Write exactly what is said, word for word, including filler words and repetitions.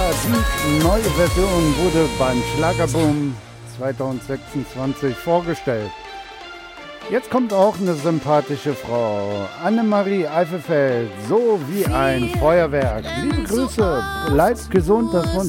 Die neue Version wurde beim Schlagerboom zwanzig sechsundzwanzig vorgestellt. Jetzt kommt auch eine sympathische Frau, Annemarie Eifelfeld, so wie ein Feuerwerk. Liebe Grüße, bleibt gesund, das wünsche